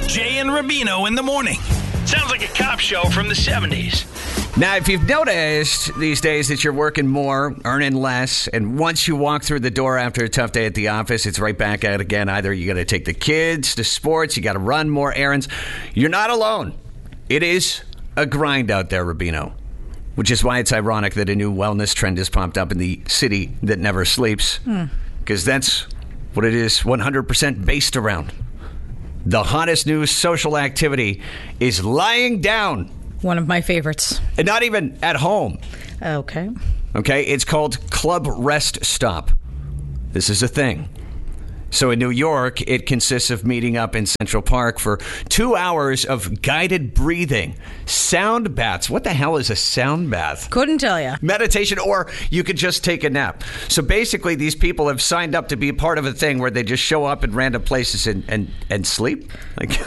Jay and Rubino in the morning. Sounds like a cop show from the 70s. Now, if you've noticed these days that you're working more, earning less, and once you walk through the door after a tough day at the office, it's right back out again. Either you got to take the kids to sports, you got to run more errands. You're not alone. It is a grind out there, Rubino, which is why it's ironic that a new wellness trend has popped up in the city that never sleeps, because that's what it is 100% based around. The hottest new social activity is lying down. One of my favorites. And not even at home. Okay. Okay, it's called Club Rest Stop. This is a thing. So in New York, it consists of meeting up in Central Park for 2 hours of guided breathing, sound baths. What the hell is a sound bath? Couldn't tell you. Meditation, or you could just take a nap. So basically, these people have signed up to be a part of a thing where they just show up in random places and sleep. Like,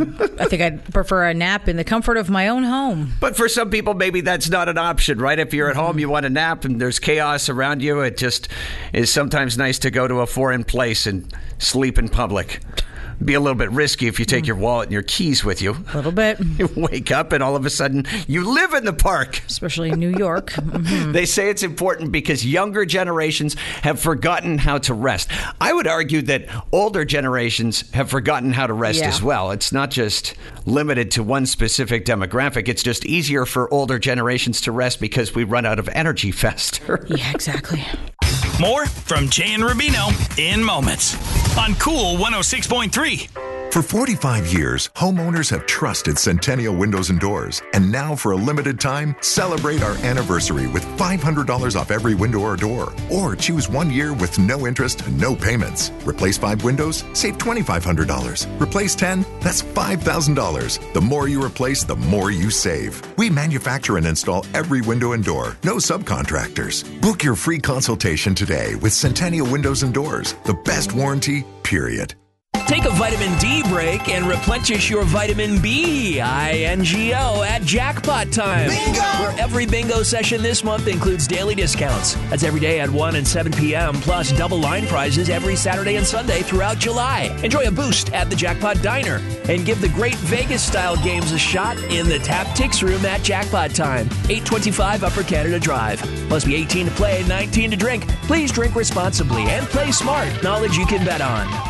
I think I'd prefer a nap in the comfort of my own home. But for some people, maybe that's not an option, right? If you're at home, you want a nap and there's chaos around you, it just is sometimes nice to go to a foreign place and sleep in public. Be a little bit risky if you take your wallet and your keys with you. A little bit. You wake up and all of a sudden you live in the park. Especially in New York. Mm-hmm. They say it's important because younger generations have forgotten how to rest. I would argue that older generations have forgotten how to rest as well. It's not just limited to one specific demographic. It's just easier for older generations to rest because we run out of energy faster. Yeah, exactly. More from Jay and Rubino in moments on Cool 106.3. For 45 years, homeowners have trusted Centennial Windows and Doors. And now, for a limited time, celebrate our anniversary with $500 off every window or door. Or choose 1 year with no interest, no payments. Replace 5 windows, save $2,500. Replace 10, that's $5,000. The more you replace, the more you save. We manufacture and install every window and door. No subcontractors. Book your free consultation today with Centennial Windows and Doors. The best warranty, period. Take a vitamin D break and replenish your vitamin B, INGO, at Jackpot Time. Bingo! Where every bingo session this month includes daily discounts. That's every day at 1 and 7 p.m., plus double line prizes every Saturday and Sunday throughout July. Enjoy a boost at the Jackpot Diner and give the great Vegas-style games a shot in the Tap-Tix Room at Jackpot Time, 825 Upper Canada Drive. Must be 18 to play, 19 to drink. Please drink responsibly and play smart. Knowledge you can bet on.